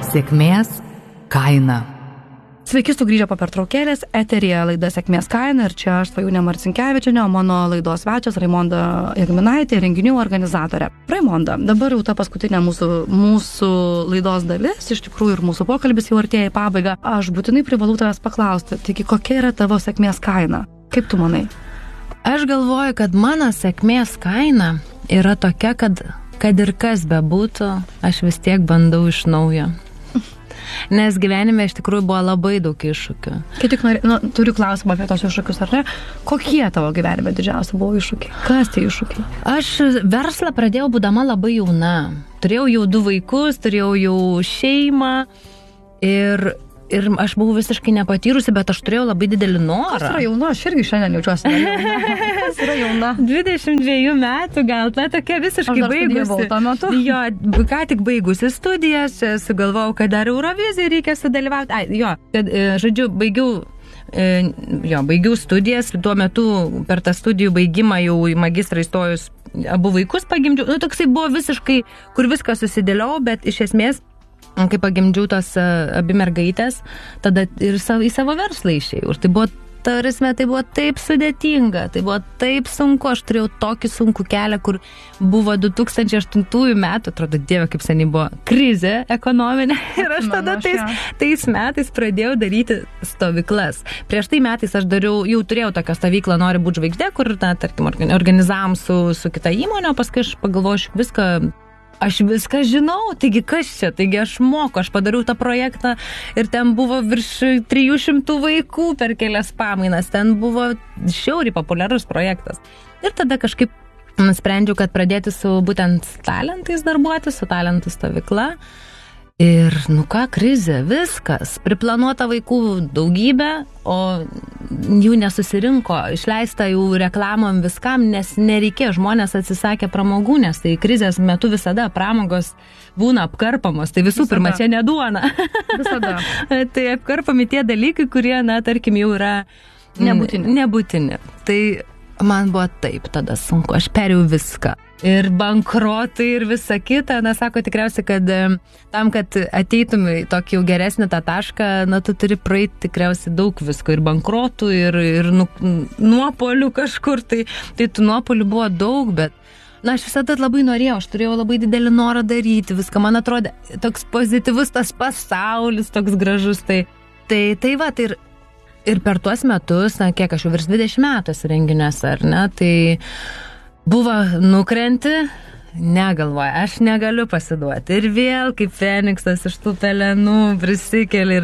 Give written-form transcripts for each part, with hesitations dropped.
Sėkmės kaina. Sveiki sugrįžę po pertraukėlės, eteryje laida Sėkmės kaina ir čia aš Svajūnė Marcinkevičienė, o mano laidos svečias Raimonda Jagminaitė, renginių organizatorė. Raimonda, dabar jau ta paskutinė mūsų laidos dalis, iš tikrųjų ir mūsų pokalbis jau artėja į pabaigą. Aš būtinai privalau tavęs paklausti, taigi kokia yra tavo sėkmės kaina? Kaip tu manai? Aš galvoju, kad mano sėkmės kaina yra tokia, kad ir kas bebūtų, aš vis tiek bandau iš naujo. Nes gyvenime iš tikrųjų buvo labai daug iššūkių. Kai tik turiu klausimą apie tos iššūkius, ar ne? Kokie tavo gyvenime didžiausi buvo iššūkiai? Kas tie iššūkiai? Aš verslą pradėjau būdama labai jauna. Turėjau jau 2 vaikus, turėjau jau šeimą ir aš buvau visiškai nepatyrusi, bet aš turėjau labai didelį norą. Kas yra jauna? Aš irgi šiandien jaučiuosi jauna. Kas yra jauna? 22 metų gal, ta tokia visiškai baigusi. Jo, ką tik baigusi studijas, sugalvojau, kad dar Eurovizijai reikia sudalyvauti. Žodžiu, baigiau studijas, tuo metu per tą studijų baigimą jau į magistrą įstojus abu vaikus pagimdžiau. Toksai buvo visiškai, kur viskas susidėliau, bet iš esmės kai pagimdžiau tos abi mergaitės, tada ir į savo verslą išėjau. Ir tai buvo taip sudėtinga, tai buvo taip sunku. Aš turėjau tokį sunkų kelią, kur buvo 2008 metų, atrodo, Dieve, kaip seniai buvo krizė ekonominė. Ir aš tada tais metais pradėjau daryti stovyklas. Prieš tai metais aš jau turėjau tokią stovyklą Nori būt žvaigždė, kur, tarkim, organizavom su kita įmonė, o paskui aš pagalvoju, aš viską žinau, taigi kas čia, taigi aš moku, aš padariau tą projektą ir ten buvo virš 300 vaikų per kelias pamainas, ten buvo žiauriai populiarus projektas. Ir tada kažkaip nusprendžiau, kad pradėti su būtent talentais darbuoti, su talentų stovykla. Ir, krizė, viskas, priplanuota vaikų daugybė, o jų nesusirinko, išleista jau reklamom viskam, nes nereikėjo, žmonės atsisakė pramogų, nes tai krizės metu visada pramogos būna apkarpamos, tai visų pirma, čia ne duona. Visada. Tai apkarpami tie dalykai, kurie, tarkim, jau yra nebūtini. Tai man buvo taip tada sunku, aš perėjau viską. Ir bankrotai ir visa kita, sako tikriausiai, kad tam, kad ateitum į tokį jau geresnį tą tašką, tu turi praeiti tikriausiai daug visko, ir bankrotų, ir nuopolių kažkur, tai tų nuopolių buvo daug, bet aš visada labai norėjau, aš turėjau labai didelį norą daryti viską, man atrodė toks pozityvus tas pasaulis, toks gražus, tai ir per tuos metus, kiek aš jau virš 20 metų esu renginiuose, ar ne, tai buvo nukrenti, negalvoja, aš negaliu pasiduoti. Ir vėl kaip Feniksas iš tų pelenų prisikeli.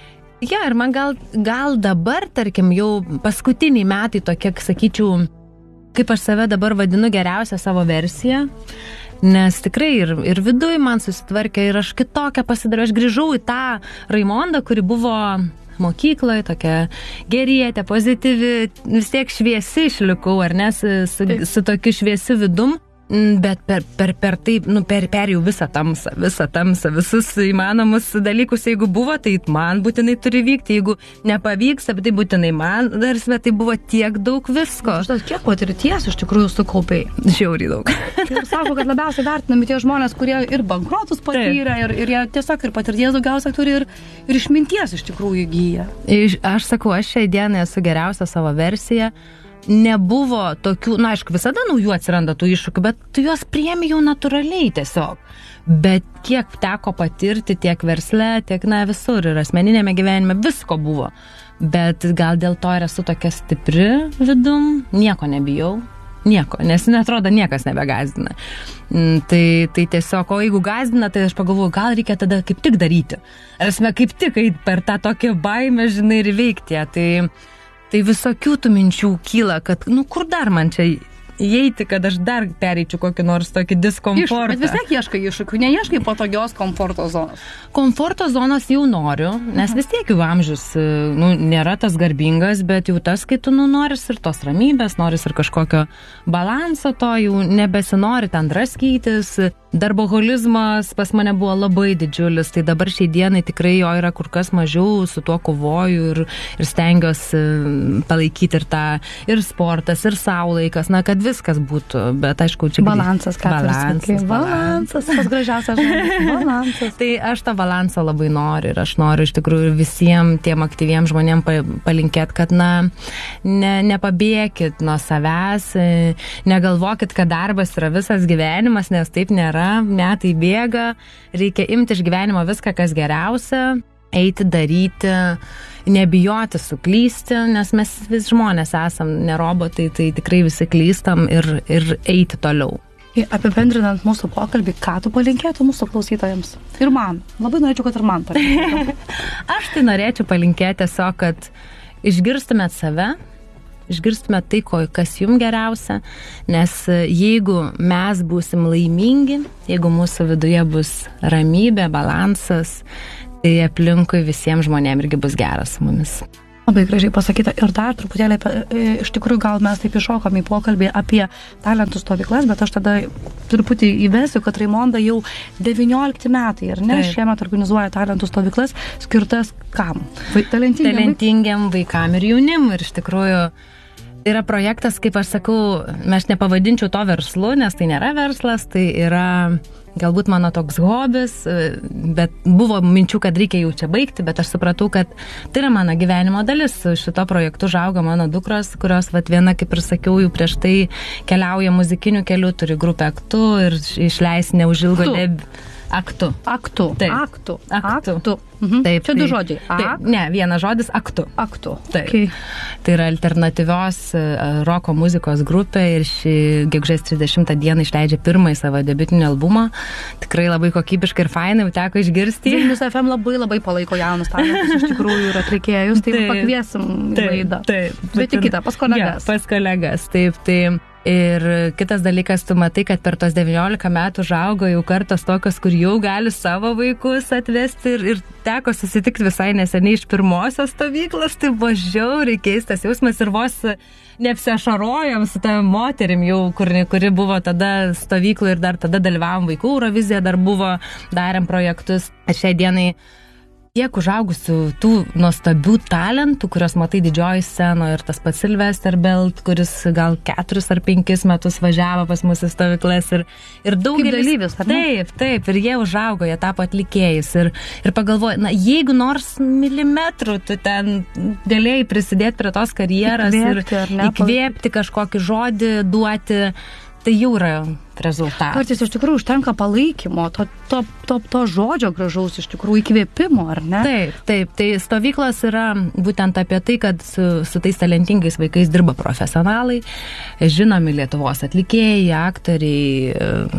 Ir man gal dabar, tarkim, jau paskutiniai metai tokie, sakyčiau, kaip aš save dabar vadinu geriausią savo versiją, nes tikrai ir viduj man susitvarkė ir aš kitokią pasidariau. Aš grįžau į tą Raimondą, kuri buvo mokykloje, tokia gerietė, pozityvi, vis tiek šviesi išlikau, ar ne, su tokiu šviesiu vidum, bet per taip, perėjau visą tamsą, visus įmanomus dalykus, jeigu buvo, tai man būtinai turi vykti, jeigu nepavyks, tai būtinai man, tai buvo tiek daug visko. Kiek patirties iš tikrųjų sukaupiai? Žiauriai daug. Ir sako, kad labiausiai vertinami tie žmonės, kurie ir bankrotus patyrė, ir jie tiesiog ir patirties daugiausia turi, ir išminties iš tikrųjų įgyja. Aš sakau, aš šiai dienai esu geriausia savo versija. Nebuvo tokių, aišku, visada naujų atsiranda tų iššūkių, bet tu juos priemi jau natūraliai tiesiog. Bet kiek teko patirti tiek versle, tiek visur ir asmeninėme gyvenime visko buvo. Bet gal dėl to ir esu tokia stipri vidum, nieko nebijau. Nieko, nes netrodo niekas nebegazdina. Tai tiesiog, o jeigu gazdina, tai aš pagalvoju, gal reikia tada kaip tik daryti. Ar kaip tik eit per tą tokią baimę, ir veikti ją. Tai visokių tų minčių kyla, kad, kur dar man čia įeiti, kad aš dar pereičiau kokį nors tokį diskomfortą. Bet vis tiek ieškai iššūkių, neieškai patogios komforto zonos. Komforto zonos jau noriu, nes vis tiek jau amžius nėra tas garbingas, bet jau tas, kai tu noris ir tos ramybės, noris ir kažkokio balanso, to jau nebesinori ten draskytis. Darboholizmas pas mane buvo labai didžiulis, tai dabar šiai dienai tikrai jo yra kur kas mažiau, su tuo kovoju ir stengiuosi palaikyti ir sportas, ir sau laikas, kad viskas būtų, bet aišku, čia balansas, balansas, tas gražiausias žodis, balansas. Tai aš tą balansą labai noriu ir aš noriu iš tikrųjų visiems tiem aktyviems žmonėms palinkėti, kad nepabėkit nuo savęs, negalvokit, kad darbas yra visas gyvenimas, nes taip nėra, metai bėga, reikia imti iš gyvenimo viską, kas geriausia, eiti, daryti, nebijoti suklysti, nes mes vis žmonės esam, ne robotai, tai tikrai visi klystam ir eiti toliau. Apibendrinant mūsų pokalbį, ką tu palinkėtų mūsų klausytojams? Ir man. Labai norėčiau, kad ir man palinkėtų. Aš tai norėčiau palinkėti tiesiog, kad išgirstumėt save, išgirstumėt tai, kas jums geriausia, nes jeigu mes būsim laimingi, jeigu mūsų viduje bus ramybė, balansas, tai aplinkui visiems žmonėms irgi bus geras su mumis. Labai gražiai pasakyta. Ir dar truputėlį, iš tikrųjų, gal mes taip iššokom į pokalbį apie talentų stovyklas, bet aš tada truputį įvesiu, kad Raimonda jau 19 metai, ar ne? Taip. Šiemet organizuoja talentų stovyklas skirtas kam? Talentingiam vaikam ir jaunimui. Ir iš tikrųjų, tai yra projektas, kaip aš sakau, aš nepavadinčiau to verslu, nes tai nėra verslas, tai yra galbūt mano toks hobis, bet buvo minčių, kad reikia jau čia baigti, bet aš supratau, kad tai yra mano gyvenimo dalis. Šito projektu užaugo mano dukros, kurios viena, kaip ir sakiau, jau prieš tai keliauja muzikiniu keliu, turi grupę Aktu ir išleis neužilgo Aktu. Mhm. Taip, čia du žodžiai. Taip, ne, vienas žodis Aktu. Taip. Okay. Tai yra alternatyvios roko muzikos grupė ir ši gegužės 30 dieną išleidžia pirmąjį savo debiutinį albumą. Tikrai labai kokybiškai ir fainai, teko išgirsti. Vilnius FM labai palaiko jaunus talentus, iš tikrųjų ir atlikėjus, tai pakviesim į laidą. Taip. Bet į kitą, pas kolegas. Ja, pas kolegas, taip. Ir kitas dalykas, tu matai, kad per tos 19 metų užaugo jau kartos tokios, kur jau gali savo vaikus atvesti ir teko susitikti visai neseniai iš pirmosios stovyklos, tai buvo žiauriai keistas jausmas ir vos neapsiašarojom su ta moterim jau, kuri buvo tada stovyklų ir dar tada dalyvavom vaikų Eurovizija, dar buvo, darėm projektus ir šiai dienai tiek užaugusių tų nuostabių talentų, kurios matai didžioji scenoje ir tas pats Sylvester Belt, kuris gal 4 ar 5 metus važiavo pas mūsų stovyklas ir daugelis dalyvis, ar ne? Taip, ir jie užaugo, jie tapo atlikėjais ir pagalvoja, jeigu nors milimetrų tu ten galėjai prisidėti prie tos karjeros ir įkvėpti kažkokį žodį, duoti, tai jau yra rezultatas. Kartais iš tikrųjų užtenka palaikymo, to žodžio gražaus iš tikrųjų įkvėpimo, ar ne? Taip. Tai stovyklos yra būtent apie tai, kad su tais talentingais vaikais dirba profesionalai, žinomi Lietuvos atlikėjai, aktoriai,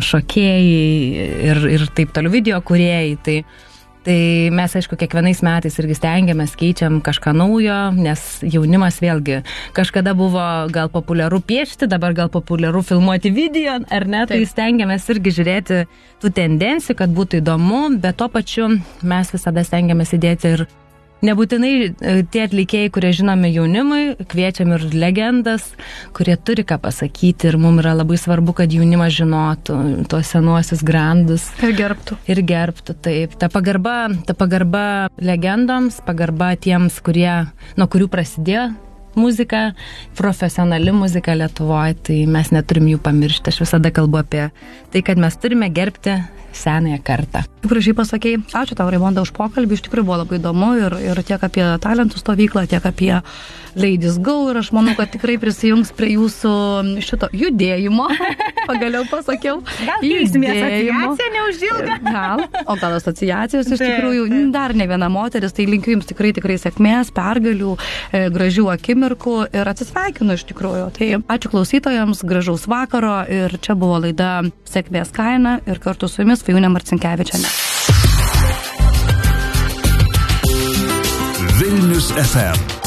šokėjai ir taip toliau, video kūrėjai. Tai mes, aišku, kiekvienais metais irgi stengiamės, keičiam kažką naujo, nes jaunimas vėlgi kažkada buvo gal populiaru piešti, dabar gal populiaru filmuoti video, ar ne? Tai stengiamės irgi žiūrėti tų tendencijų, kad būtų įdomu, bet tuo pačiu mes visada stengiamės įdėti ir nebūtinai tie atlikėjai, kurie žinomi jaunimui, kviečiam ir legendas, kurie turi ką pasakyti ir mums yra labai svarbu, kad jaunimas žinotų tuos senuosius grandus. Ir gerbtų. Taip. Ta pagarba legendoms, pagarba tiems, nuo kurių prasidėjo muzika, profesionali muzika Lietuvoje, tai mes neturim jų pamiršti. Aš visada kalbu apie tai, kad mes turime gerbti senąją kartą. Gražiai pasakei. Ačiū tau, Raimonda, už pokalbį. Iš tikrųjų buvo labai įdomu ir tiek apie talentų stovyklą, tiek apie Ladies Go ir aš manau, kad tikrai prisijungs prie jūsų šito judėjimo. Pagaliau pasakiau. Gal keisime asociaciją neužilgą? Gal asociacijos iš tikrųjų dar ne viena moteris, tai linkiu jums tikrai sėkmės, pergalių, gražių akimirkų ir atsisveikinu iš tikrųjų. Tai ačiū klausytojams, gražaus vakaro ir čia buvo laida Sėkmės kaina ir kartu su jumis Svajūnė Marcinkevičienė. Vilnius FM